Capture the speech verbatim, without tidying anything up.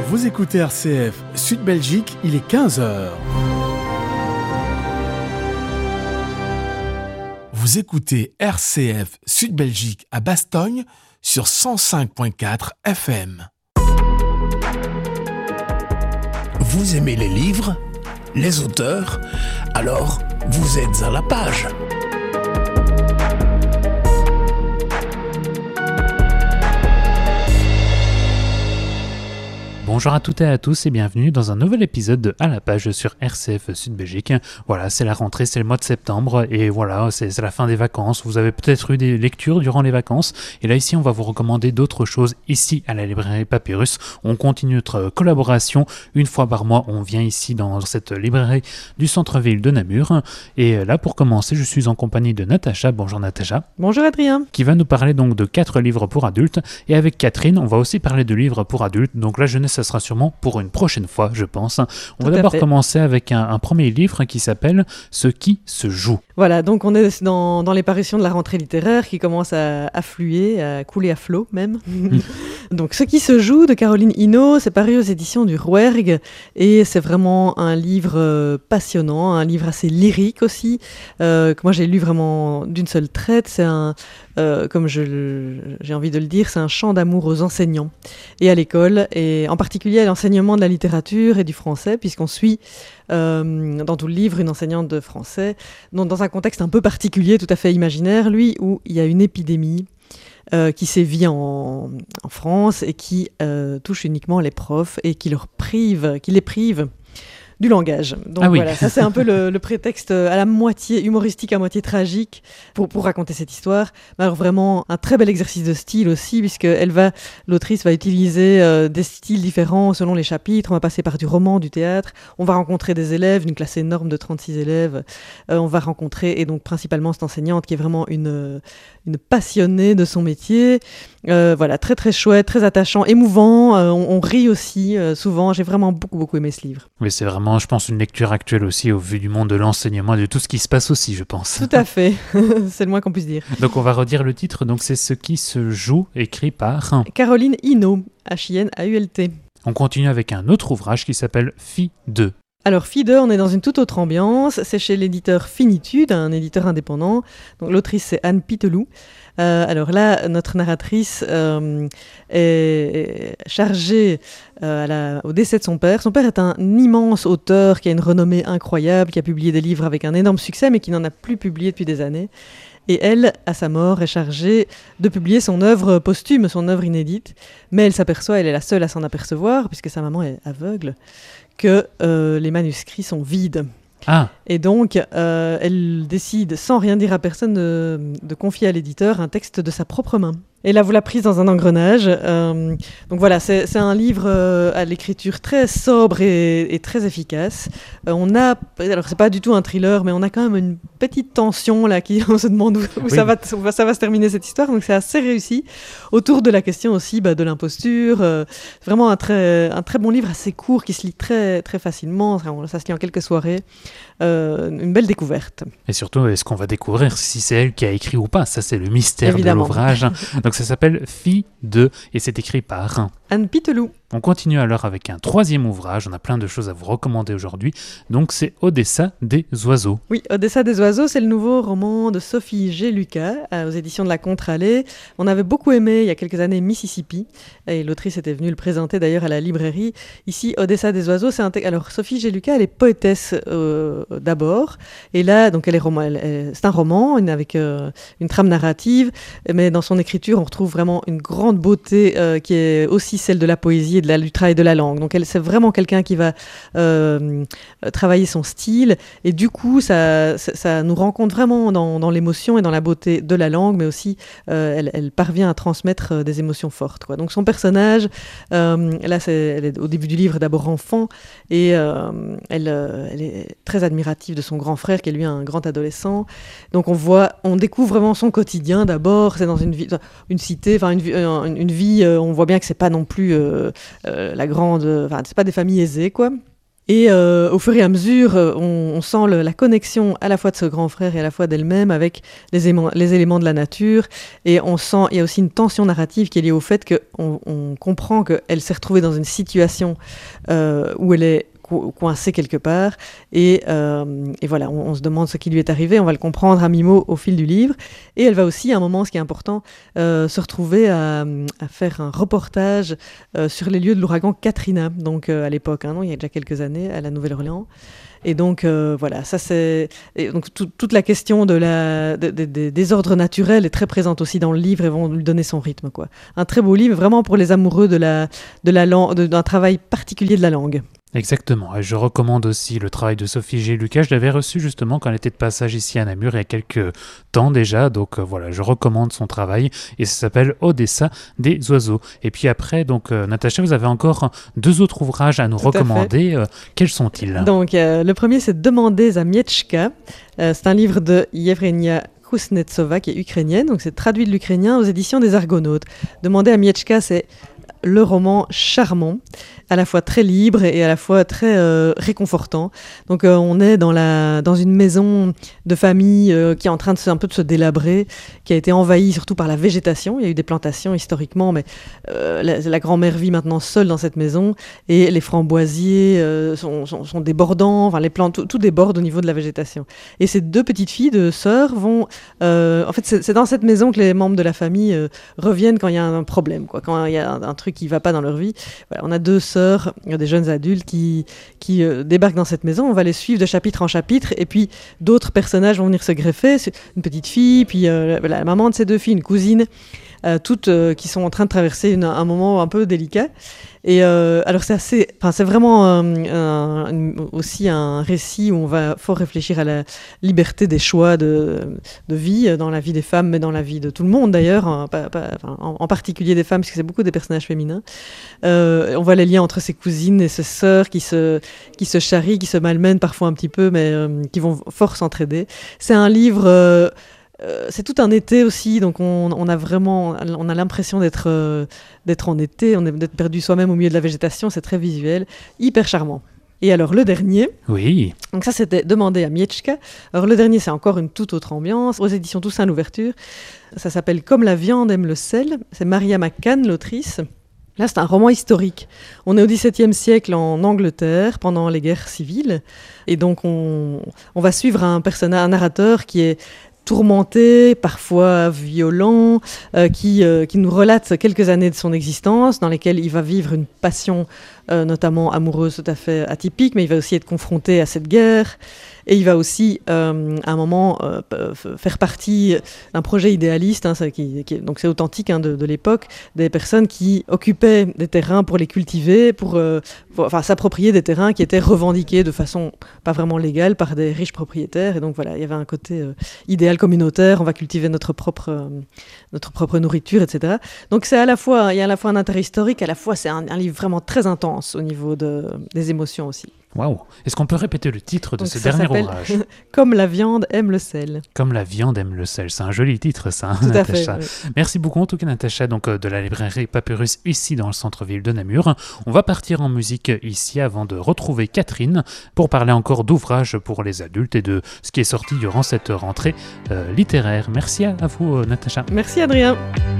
Vous écoutez R C F Sud Belgique, il est quinze heures. Vous écoutez R C F Sud Belgique à Bastogne sur cent cinq virgule quatre F M. Vous aimez les livres, les auteurs? Alors, vous êtes à la page. Bonjour à toutes et à tous et bienvenue dans un nouvel épisode de À la page sur R C F Sud Belgique. Voilà, c'est la rentrée, c'est le mois de septembre et voilà, c'est, c'est la fin des vacances. Vous avez peut-être eu des lectures durant les vacances et là ici on va vous recommander d'autres choses ici à la librairie Papyrus. On continue notre collaboration. Une fois par mois, on vient ici dans cette librairie du centre-ville de Namur et là pour commencer, je suis en compagnie de Natacha. Bonjour Natacha. Bonjour Adrien. Qui va nous parler donc de quatre livres pour adultes et avec Catherine, on va aussi parler de livres pour adultes. Donc la jeunesse, ça sera sûrement pour une prochaine fois, je pense. On Tout va d'abord fait. commencer avec un, un premier livre qui s'appelle « Ce qui se joue ». Voilà, donc on est dans, dans les parutions de la rentrée littéraire qui commence à affluer, à couler à flot même. Donc Ce qui se joue de Caroline Hinault, c'est paru aux éditions du Rouergue et c'est vraiment un livre euh, passionnant, un livre assez lyrique aussi, euh, que moi j'ai lu vraiment d'une seule traite. C'est un, euh, comme je, j'ai envie de le dire, c'est un chant d'amour aux enseignants et à l'école, et en particulier à l'enseignement de la littérature et du français, puisqu'on suit Euh, dans tout le livre, une enseignante de français, dans, dans un contexte un peu particulier, tout à fait imaginaire, lui, où il y a une épidémie euh, qui sévit en, en France et qui euh, touche uniquement les profs et qui, leur prive, qui les prive du langage. Donc ah oui. voilà, ça c'est un peu le, le prétexte à la moitié humoristique, à moitié tragique pour, pour raconter cette histoire. Mais alors vraiment un très bel exercice de style aussi, puisque elle va, l'autrice va utiliser euh, des styles différents selon les chapitres. On va passer par du roman, du théâtre. On va rencontrer des élèves, une classe énorme de trente-six élèves. Euh, on va rencontrer, et donc principalement cette enseignante qui est vraiment une, une passionnée de son métier. Euh, voilà, très très chouette, très attachant, émouvant. Euh, on, on rit aussi euh, souvent. J'ai vraiment beaucoup beaucoup aimé ce livre. Mais c'est vraiment, je pense, une lecture actuelle aussi au vu du monde de l'enseignement et de tout ce qui se passe aussi, je pense. Tout à fait, c'est le moins qu'on puisse dire. Donc on va redire le titre, donc c'est Ce qui se joue, écrit par Caroline Hinault, H I N A U L T. On continue avec un autre ouvrage qui s'appelle Fille deux. Alors, Fille deux, on est dans une toute autre ambiance. C'est chez l'éditeur Finitude, un éditeur indépendant. Donc, l'autrice, c'est Anne Pitelou. Euh, alors là, notre narratrice euh, est chargée euh, à la, au décès de son père. Son père est un immense auteur qui a une renommée incroyable, qui a publié des livres avec un énorme succès, mais qui n'en a plus publié depuis des années. Et elle, à sa mort, est chargée de publier son œuvre posthume, son œuvre inédite. Mais elle s'aperçoit, elle est la seule à s'en apercevoir, puisque sa maman est aveugle, que euh, les manuscrits sont vides. Ah. Et donc, euh, elle décide, sans rien dire à personne, de, de confier à l'éditeur un texte de sa propre main. Et là, vous la prise dans un engrenage. Euh, donc voilà, c'est, c'est un livre euh, à l'écriture très sobre et, et très efficace. Euh, on a, alors c'est pas du tout un thriller, mais on a quand même une petite tension là, qui on se demande où, où, oui. ça va, où ça va se terminer cette histoire. Donc c'est assez réussi. Autour de la question aussi bah, de l'imposture. Euh, c'est vraiment un très, un très bon livre, assez court, qui se lit très, très facilement. Ça se lit en quelques soirées. Euh, une belle découverte. Et surtout, est-ce qu'on va découvrir si c'est elle qui a écrit ou pas? Ça, c'est le mystère Évidemment. de l'ouvrage. Donc ça s'appelle Fille deux et c'est écrit par Anne Pitelou. On continue alors avec un troisième ouvrage, on a plein de choses à vous recommander aujourd'hui, donc c'est Odessa des oiseaux. Oui, Odessa des oiseaux, c'est le nouveau roman de Sophie G. Lucas, euh, aux éditions de la Contre-Allée. On avait beaucoup aimé il y a quelques années Mississippi, et l'autrice était venue le présenter d'ailleurs à la librairie. Ici, Odessa des oiseaux, c'est un te- alors Sophie G. Lucas, elle est poétesse euh, d'abord, et là, donc elle est roman, elle, elle, c'est un roman une, avec euh, une trame narrative, mais dans son écriture, on retrouve vraiment une grande beauté euh, qui est aussi celle de la poésie et de la, du travail de la langue. Donc elle, c'est vraiment quelqu'un qui va euh, travailler son style, et du coup ça, ça, ça nous rencontre vraiment dans, dans l'émotion et dans la beauté de la langue, mais aussi euh, elle, elle parvient à transmettre des émotions fortes, quoi. Donc son personnage, euh, là c'est, elle est au début du livre d'abord enfant, et euh, elle, euh, elle est très admirative de son grand frère qui est lui un grand adolescent. Donc on voit, on découvre vraiment son quotidien d'abord, c'est dans une, vie, une cité, enfin une, une, une vie, euh, on voit bien que c'est pas non plus euh, euh, la grande, enfin c'est pas des familles aisées, quoi. Et euh, au fur et à mesure, on, on sent le, la connexion à la fois de ce grand frère et à la fois d'elle-même avec les éléments, les éléments de la nature. Et on sent, il y a aussi une tension narrative qui est liée au fait qu'on on comprend qu'elle s'est retrouvée dans une situation euh, où elle est coincé quelque part et, euh, et voilà, on, on se demande ce qui lui est arrivé, on va le comprendre à mi-mot au fil du livre et elle va aussi à un moment, ce qui est important, euh, se retrouver à, à faire un reportage euh, sur les lieux de l'ouragan Katrina, donc euh, à l'époque, hein, non, il y a déjà quelques années à la Nouvelle-Orléans. Et donc euh, voilà, ça c'est et donc tout, toute la question de la de, de, de, des ordres naturels est très présente aussi dans le livre et vont lui donner son rythme, quoi. Un très beau livre vraiment pour les amoureux de la de la langue, de, d'un travail particulier de la langue. Exactement, et je recommande aussi le travail de Sophie G. Lucas. Je l'avais reçu justement quand elle était de passage ici à Namur il y a quelques temps déjà, donc euh, voilà, je recommande son travail et ça s'appelle Odessa des oiseaux. Et puis après, donc euh, Natacha, vous avez encore deux autres ouvrages à nous Tout recommander. À euh, quels sont-ils ? Donc euh, le premier c'est Demandez à Mieczka. Euh, c'est un livre de Yevgenia Kuznetsova qui est ukrainienne, donc c'est traduit de l'ukrainien aux éditions des Argonautes. Demandez à Mieczka, c'est le roman charmant, à la fois très libre et à la fois très euh, réconfortant. Donc euh, on est dans, la, dans une maison de famille euh, qui est en train de se, un peu de se délabrer, qui a été envahie surtout par la végétation. Il y a eu des plantations historiquement, mais euh, la, la grand-mère vit maintenant seule dans cette maison et les framboisiers euh, sont, sont, sont débordants, enfin les plantes, tout, tout déborde au niveau de la végétation. Et ces deux petites filles, deux sœurs, vont... Euh, en fait, c'est, c'est dans cette maison que les membres de la famille euh, reviennent quand il y a un problème, quoi, quand il y a un, un truc qui ne va pas dans leur vie. Voilà, on a deux sœurs, des jeunes adultes qui, qui euh, débarquent dans cette maison. On va les suivre de chapitre en chapitre et puis d'autres personnages vont venir se greffer. C'est une petite fille, puis euh, la, la maman de ces deux filles, une cousine, euh, toutes euh, qui sont en train de traverser une, un moment un peu délicat. Et euh, alors c'est assez, enfin c'est vraiment euh, un, aussi un récit où on va fort réfléchir à la liberté des choix de, de vie dans la vie des femmes, mais dans la vie de tout le monde d'ailleurs, hein, pas, pas, enfin, en, en particulier des femmes, parce que c'est beaucoup des personnages féminins. Euh, on voit les liens entre ses cousines et ses sœurs qui se, qui se charrient, qui se malmènent parfois un petit peu, mais euh, qui vont fort s'entraider. C'est un livre... Euh, Euh, c'est tout un été aussi, donc on, on a vraiment, on a l'impression d'être, euh, d'être en été, on est d'être perdu soi-même au milieu de la végétation, c'est très visuel, hyper charmant. Et alors le dernier, oui. Donc ça c'était Demandé à Mieczka. Alors le dernier c'est encore une toute autre ambiance, aux éditions Toussaint l'ouverture. Ça s'appelle Comme la viande aime le sel. C'est Maria McCann l'autrice. Là c'est un roman historique. On est au dix-septième siècle en Angleterre pendant les guerres civiles, et donc on, on va suivre un personnage, un narrateur qui est tourmenté, parfois violent, euh, qui, euh, qui nous relate quelques années de son existence, dans lesquelles il va vivre une passion, euh, notamment amoureuse tout à fait atypique, mais il va aussi être confronté à cette guerre. Et il va aussi, euh, à un moment, euh, faire partie d'un projet idéaliste, hein, ça, qui, qui, donc c'est authentique hein, de, de l'époque, des personnes qui occupaient des terrains pour les cultiver, pour, euh, pour enfin, s'approprier des terrains qui étaient revendiqués de façon pas vraiment légale par des riches propriétaires. Et donc voilà, il y avait un côté euh, idéal communautaire, on va cultiver notre propre, euh, notre propre nourriture, et cetera. Donc c'est à la fois, il y a à la fois un intérêt historique, à la fois c'est un, un livre vraiment très intense au niveau de, des émotions aussi. Waouh! Est-ce qu'on peut répéter le titre de Donc ce dernier ouvrage? Comme la viande aime le sel. Comme la viande aime le sel. C'est un joli titre, ça, hein, Tout Natacha. à fait, oui. Merci beaucoup, en tout cas, Natacha, donc, de la librairie Papyrus, ici dans le centre-ville de Namur. On va partir en musique ici avant de retrouver Catherine pour parler encore d'ouvrages pour les adultes et de ce qui est sorti durant cette rentrée euh, littéraire. Merci à, à vous, Natacha. Merci, Adrien.